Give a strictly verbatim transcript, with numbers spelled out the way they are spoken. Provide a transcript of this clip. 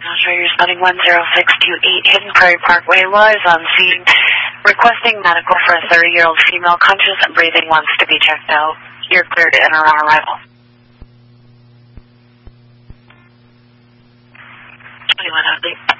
I'll show you're spelling one zero six two eight Hidden Prairie Parkway. Laura is on scene requesting medical for a thirty-year-old female conscious and breathing, wants to be checked out. You're clear to enter on arrival. twenty-one Utley.